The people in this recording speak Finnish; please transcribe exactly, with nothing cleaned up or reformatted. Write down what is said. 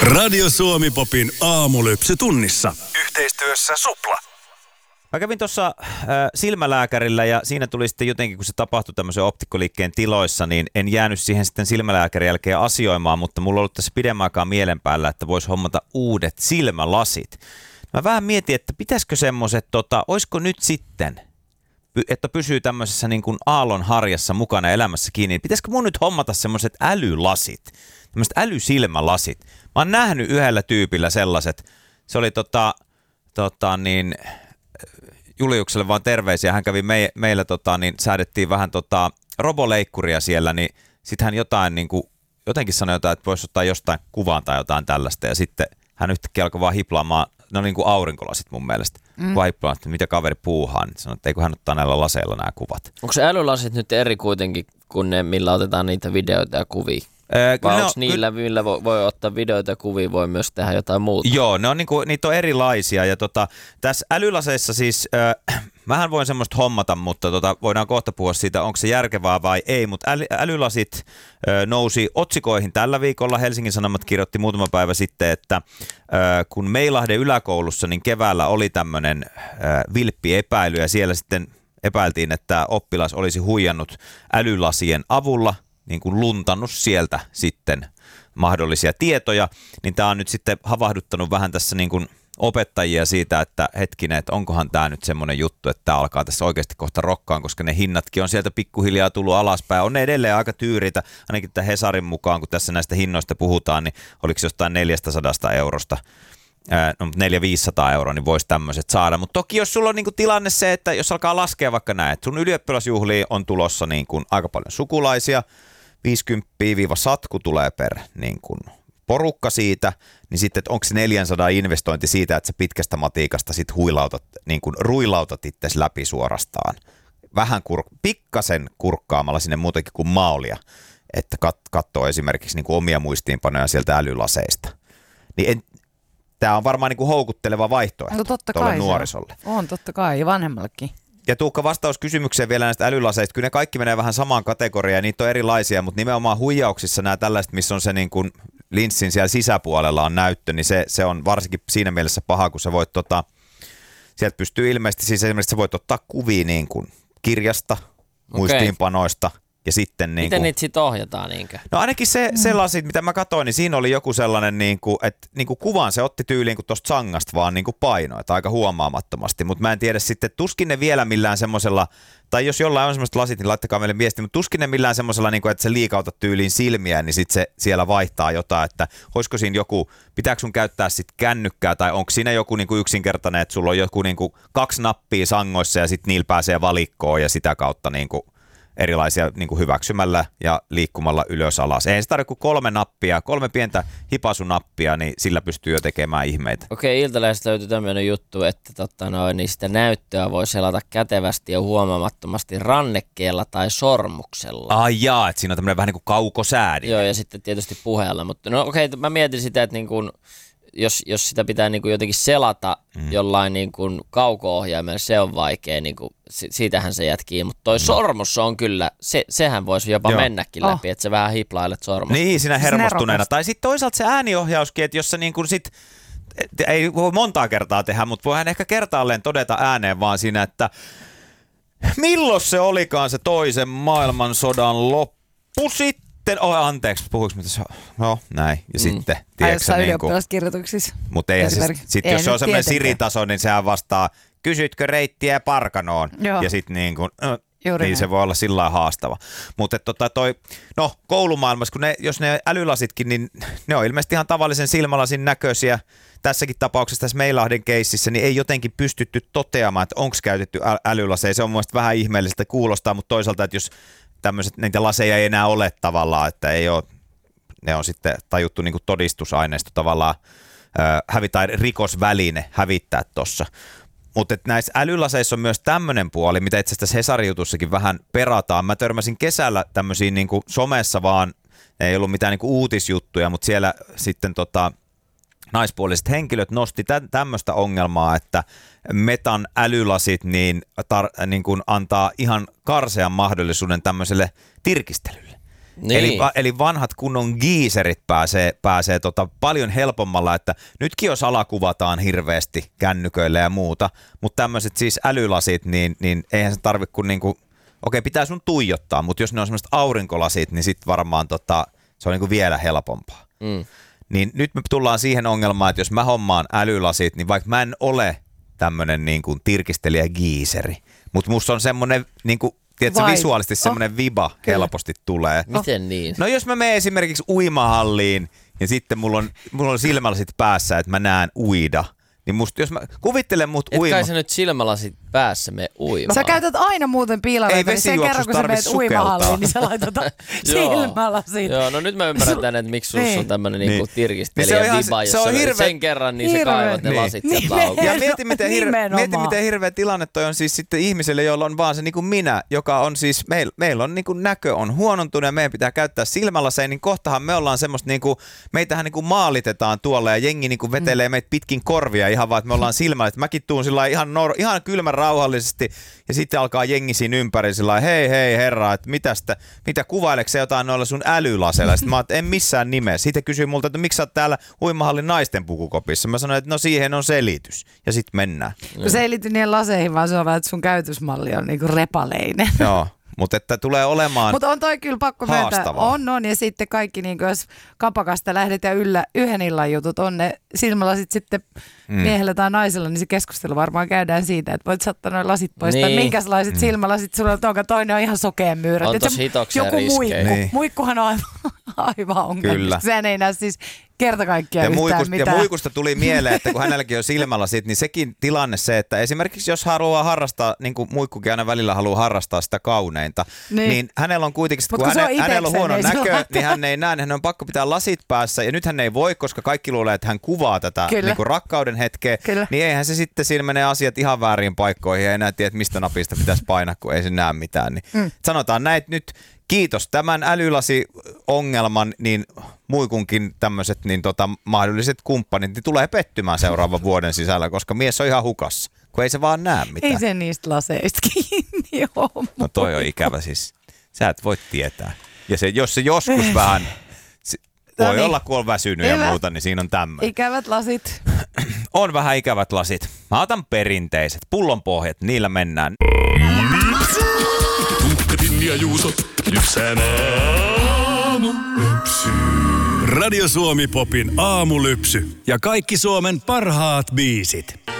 Radio Suomi Popin aamulypsy tunnissa. Yhteistyössä Supla. Mä kävin tuossa äh, silmälääkärillä ja siinä tuli sitten jotenkin, kun se tapahtui tämmöisen optikkoliikkeen tiloissa, niin en jäänyt siihen sitten silmälääkärin jälkeen asioimaan, mutta mulla on ollut tässä pidemmän aikaa mielen päällä, että voisi hommata uudet silmälasit. Mä vähän mietin, että pitäisikö semmoiset, tota, olisiko nyt sitten, että pysyy tämmöisessä niin kuin aallonharjassa mukana elämässä kiinni, niin pitäisikö mun nyt hommata semmoiset älylasit, tämmöiset älysilmälasit. Mä oon nähnyt yhdellä tyypillä sellaiset, se oli tota, tota niin... Juliukselle vaan terveisiä. Hän kävi me, meillä, tota, niin säädettiin vähän tota, roboleikkuria siellä, niin sitten hän jotain, niin kuin, jotenkin sanoi jotain, että voisi ottaa jostain kuvaan tai jotain tällaista. Ja sitten hän yhtäkkiä alkoi vaan hiplaamaan, no niin kuin aurinkolasit mun mielestä. Mm. Kun hiplaamaan, että mitä kaveri puuhaa, niin sanoi, että eikö hän ottaa näillä laseilla nämä kuvat. Onko se älylasit nyt eri kuitenkin kuin ne, millä otetaan niitä videoita ja kuvia? Öö, Vai onko niillä, ky- millä voi, voi ottaa videoita ja kuvia, voi myös tehdä jotain muuta? Joo, ne on niinku, niitä on erilaisia. Ja tota, tässä älylaseissa siis, äh, mähän voin semmoista hommata, mutta tota, voidaan kohta puhua siitä, onko se järkevää vai ei. Mutta äly, älylasit äh, nousi otsikoihin tällä viikolla. Helsingin Sanomat kirjoitti muutama päivä sitten, että äh, kun Meilahden yläkoulussa, niin keväällä oli tämmöinen äh, vilppiepäily ja siellä sitten epäiltiin, että oppilas olisi huijannut älylasien avulla, niin kuin luntannut sieltä sitten mahdollisia tietoja, niin tämä on nyt sitten havahduttanut vähän tässä niin kuin opettajia siitä, että hetkinen, että onkohan tämä nyt semmoinen juttu, että tämä alkaa tässä oikeasti kohta rokkaan, koska ne hinnatkin on sieltä pikkuhiljaa tullut alaspäin. On ne edelleen aika tyyriitä, ainakin tämän Hesarin mukaan, kun tässä näistä hinnoista puhutaan, niin oliko jostain neljästäsadasta eurosta, no neljä viisisataa euroa, niin voisi tämmöiset saada. Mutta toki jos sulla on niinku tilanne se, että jos alkaa laskea vaikka näin, että sun ylioppilasjuhliin on tulossa niinku aika paljon sukulaisia, viisikymmentä-satku tulee per niin kuin porukka siitä, niin sitten onko se neljäsataa investointi siitä, että sä pitkästä matiikasta sit huilautat, niin kuin ruilautat itses läpi suorastaan. Vähän kur- pikkasen kurkkaamalla sinne muutenkin kuin maulia, että kat- katsoo esimerkiksi niin kuin omia muistiinpanoja sieltä älylaseista. Niin en, tää on varmaan niin kuin houkutteleva vaihtoehto no, tuolle nuorisolle. On, on totta kai, ja vanhemmallekin. Ja Tuukka, vastaus kysymykseen vielä näistä älylaseista. Kyllä ne kaikki menee vähän samaan kategoriaan, niitä on erilaisia, mutta nimenomaan huijauksissa nämä tällaiset, missä on se niin kuin linssin siellä sisäpuolella on näyttö, niin se, se on varsinkin siinä mielessä paha, kun sä voit tota, sieltä pystyy ilmeisesti, siis esimerkiksi sä voit ottaa kuvia niin kuin kirjasta, okay, muistiinpanoista. Ja sitten niin miten kuin, niitä sitten ohjataan niinkö? No ainakin se, sellaiset, mitä mä katsoin, niin siinä oli joku sellainen, niin kuin, että niin kuin kuvan se otti tyyliin kuin tuosta sangasta vaan niin kuin painoa, että aika huomaamattomasti. Mutta mä en tiedä sitten, tuskin ne vielä millään semmoisella, tai jos jollain on semmoiset lasit, niin laittakaa meille viesti, mutta tuskin ne millään semmoisella, niin kuin, että sä liikautat tyyliin silmiä, niin sitten se siellä vaihtaa jotain, että olisiko siinä joku, pitääkö sun käyttää sitten kännykkää, tai onko siinä joku niin kuin yksinkertainen, että sulla on joku niin kuin kaksi nappia sangoissa ja sitten niillä pääsee valikkoon ja sitä kautta niin kuin erilaisia niin kuin hyväksymällä ja liikkumalla ylös alas. Ei se tarvitse kuin kolme nappia, kolme pientä hipasunappia, niin sillä pystyy jo tekemään ihmeitä. Okei, Iltalehdestä löytyy tämmöinen juttu, että totta noin, niin sitä näyttöä voi selata kätevästi ja huomaamattomasti rannekkeella tai sormuksella. Ai jaa, että siinä on tämmöinen vähän niin kuin kaukosäädin. Joo, ja sitten tietysti puheella. Mutta no okei, mä mietin sitä, että niin kuin Jos, jos sitä pitää niin kuin jotenkin selata mm. jollain niin kuin kauko-ohjaimella, se on vaikea, niin kuin, siitähän se jätkii, mutta toi mm. sormus on kyllä, se, sehän voisi jopa Joo. mennäkin oh. läpi, että sä vähän hiplailet sormusta. Niin, siinä hermostuneena. Tai sitten toisaalta se ääniohjauskin, että jos sä niin kuin sit, ei voi montaa kertaa tehdä, mutta voihan ehkä kertaalleen todeta ääneen vaan siinä, että milloin se olikaan se toisen maailmansodan loppu sitten? Oh, anteeksi, puhuinko mitä se on? No, näin. Ja mm. sitten, tiedätkö niin kuin ylioppilaskirjoituksissa. Mutta eihän se, sit jos se on semmoinen Siri-taso, niin sehän vastaa, kysytkö reittiä Parkanoon? Joo. Ja sitten niin kuin, no, niin näin. Se voi olla sillä lailla haastava. Mutta tota toi, no koulumaailmassa, kun ne, jos ne älylasitkin, niin ne on ilmeisesti ihan tavallisen silmälasin näköisiä. Tässäkin tapauksessa tässä Meilahden keississä, niin ei jotenkin pystytty toteamaan, että onko käytetty älylaseja. Se on mun mielestä vähän ihmeellistä kuulostaa, mutta toisaalta, että jos tämmöiset, niitä laseja ei enää ole tavallaan, että ei ole, ne on sitten tajuttu niin kuin todistusaineisto tavallaan äh, hävi, tai rikosväline hävittää tuossa. Mutta näissä älylaseissa on myös tämmöinen puoli, mitä itse asiassa Hesarin jutussakin vähän perataan. Mä törmäsin kesällä tämmöisiin niin kuin somessa vaan, ei ollut mitään niin kuin uutisjuttuja, mutta siellä sitten tota, naispuoliset henkilöt nosti tä- tämmöistä ongelmaa, että Metan älylasit niin, tar- niin kuin antaa ihan karsean mahdollisuuden tämmöiselle tirkistelylle. Niin. Eli, eli vanhat kunnon giiserit pääsee, pääsee tota paljon helpommalla, että nytkin jos alakuvataan hirveästi kännyköillä ja muuta, mutta tämmöiset siis älylasit, niin, niin eihän se tarvitse kuin niinku, okei pitää sun tuijottaa, mutta jos ne on semmoiset aurinkolasit, niin sit varmaan tota, se on niinku vielä helpompaa. Mm. Niin nyt me tullaan siihen ongelmaan, että jos mä hommaan älylasit, niin vaikka mä en ole tämmönen niinku tirkistelijä giiseri, mutta musta on semmonen niinku, tiedätkö, Vai. visuaalisesti semmoinen oh, viba kyllä. helposti tulee. Miten niin? No jos mä menen esimerkiksi uimahalliin ja sitten mulla on, mulla on silmälasit päässä, että mä näen uida, niin musta, jos mä kuvittelen mut Et uima... kai sä nyt silmälasit päässä me uimaan. Sä käytät aina muuten piilareita, niin sen kerran kun sä menet uimahalliin, niin sä laitat silmälasit. Joo, no nyt mä ymmärrän tänne, että miksi sussa on tämmönen niin. niinku tirkistelijä niin viba, jos se on hirve... sen kerran, niin hirve... sä kaivat ne niin. lasit niin. sieltä auki. Ja mieti miten, hirve... mieti, miten hirveä tilanne toi on siis sitten ihmiselle, jolla on vaan se niin kuin minä, joka on siis, meillä meil on niin kuin näkö on huonontunut ja meidän pitää käyttää silmälaseja, niin kohtahan me ollaan semmoista, niin kuin, meitähän niin kuin maalitetaan tuolla ja jengi niin kuin vetelee mm. meitä pitkin korvia ihan vaan, että me ollaan silmällä, että mäkin tuun sillä ihan, nor... ihan kylmän rauhallisesti ja sitten alkaa jengi siinä ympäri sillä hei hei herra, että mitästä, mitä kuvaileeko se jotain noilla sun älylaseilla? Sitten mä oon, en missään nimessä. Sitten kysyy multa, että miksi sä oot täällä uimahallin naisten pukukopissa? Mä sanoin, että no siihen on selitys. Ja sitten mennään. Kun se ei liity niiden laseihin, vaan se on vaan, että sun käytösmalli on niinku repaleinen. Joo. Mutta että tulee olemaan Mutta on toi kyllä pakko myöntää. haastavaa. On, on. Ja sitten kaikki, niin jos kapakasta lähdet ja yllä yhden illan jutut on ne silmälasit sitten mm. miehellä tai naisella, niin se keskustelu varmaan käydään siitä, että voit saattaa noin lasit pois. Niin. Tai minkälaiset mm. silmälasit sulla on, onko toinen on ihan sokeen myyrät. On Et tossa se- hitoksia Joku riskejä. muikku. Niin. Muikkuhan on aivan, aivan ongelmista. Kyllä. Sehän ei näe siis kerta kaikkiaan Ja yhtään muikusta, ja mitään. muikusta tuli mieleen, että kun hänelläkin on silmälasit, niin sekin tilanne se, että esimerkiksi jos haluaa harrastaa, niin kuin muikkukin aina välillä haluaa harrastaa sitä kauneinta, niin, Niin. niin hänellä on kuitenkin, Mut kun, kun se häne, on hänellä on itekseen, huono ei se näkö, laita. niin hän ei näe, niin hän on pakko pitää lasit päässä, ja nyt hän ei voi, koska kaikki luulee, että hän kuvaa tätä Kyllä. niin kuin rakkauden hetkeä, Kyllä. niin eihän se sitten, siinä menee asiat ihan väärin paikkoihin, ja ei enää tiedä, että mistä napista pitäisi painaa, kun ei se näe mitään. Niin mm. Sanotaan näin, että nyt kiitos tämän älylasi-ongelman, niin muikunkin tämmöiset niin tota, mahdolliset kumppanit niin tulee pettymään seuraavan vuoden sisällä, koska mies on ihan hukassa, kun ei se vaan näe mitään. Ei se niistä laseista kiinni ole. No toi on ikävä siis. Sä et voi tietää. Ja se, jos se joskus vähän, se, voi No niin. olla kun on väsynyt Hyvä. ja muuta, niin siinä on tämmöinen. Ikävät lasit. On vähän ikävät lasit. Mä otan perinteiset, pullonpohjat, niillä mennään. Tuukkatin ja Juuso lypsää aamulypsy. Radio Suomi Popin aamulypsy ja kaikki Suomen parhaat biisit.